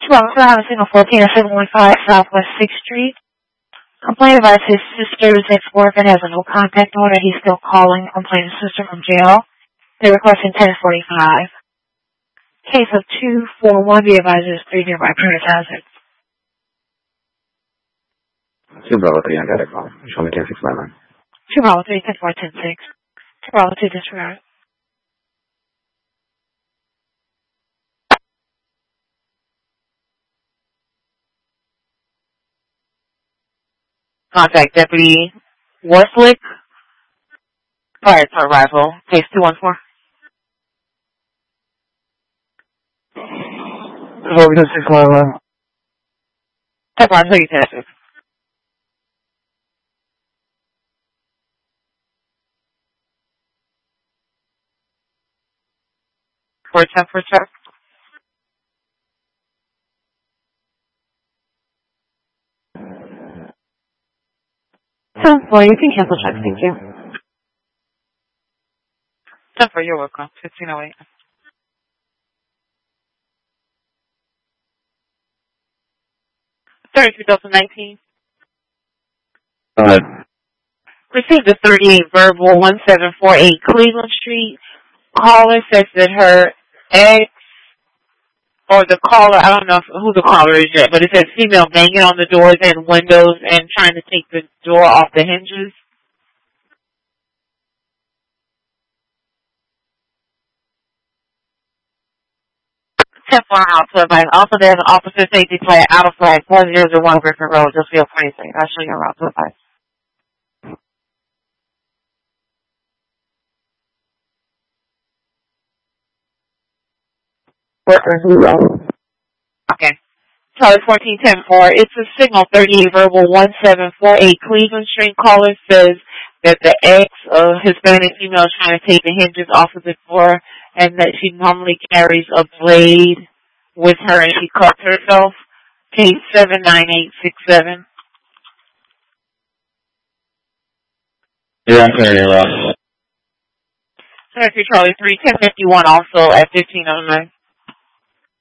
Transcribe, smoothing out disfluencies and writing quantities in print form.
Well, for housing of 14715 Southwest 6th Street. Complaint about his sister is at work and has a no contact order. He's still calling complainant's sister from jail. They're requesting 1045. Case of 241, the advisor is 3 nearby Curtis Hazard. 2 Bravo 3, I got a call. Show me 1069. 2 Bravo 3, 10-4, 10-6. 2 Bravo 2, disregard. Contact Deputy Worslick prior to arrival. Case 214. Bravo 611. 10 Bravo 3, 10-6. For check. Well, you can cancel checks, thank you. 10 for your welcome. 1508. $30, 2019. Received a 38 verbal 1748 Cleveland Street. Caller says that her ex or the caller, I don't know who the caller is yet, but it says female banging on the doors and windows and trying to take the door off the hinges. Temple out to advice. Also, there's an officer safety flag out of flag 4001 Griffin Road. Just feel free to say. I'll show you around to advice. Okay. Charlie 1410-4. It's a signal 38 verbal 1748 Cleveland Street. Caller says that the ex Hispanic female is trying to take the hinges off of the door and that she normally carries a blade with her and she cuts herself. Case 79867. Yeah, I'm clear, Ross. Secretary Charlie 3, 1051 also at 1509.